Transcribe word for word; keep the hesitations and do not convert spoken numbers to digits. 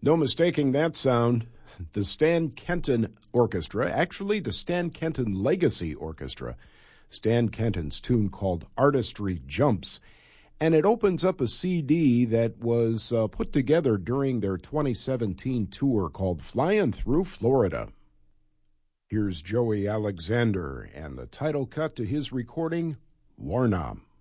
No mistaking that sound. The Stan Kenton Orchestra, actually the Stan Kenton Legacy Orchestra. Stan Kenton's tune called Artistry Jumps. And it opens up a C D that was uh, put together during their twenty seventeen tour called Flying Through Florida. Here's Joey Alexander and the title cut to his recording, Warnam.